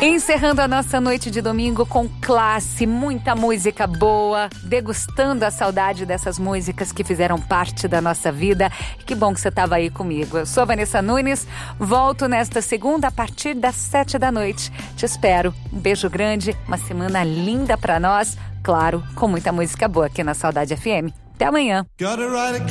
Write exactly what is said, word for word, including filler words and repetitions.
Encerrando a nossa noite de domingo com classe, muita música boa, degustando a saudade dessas músicas que fizeram parte da nossa vida. Que bom que você estava aí comigo. Eu sou Vanessa Nunes, volto nesta segunda a partir das sete da noite. Te espero. Um beijo grande, uma semana linda pra nós, claro, com muita música boa aqui na Saudade F M. Até amanhã.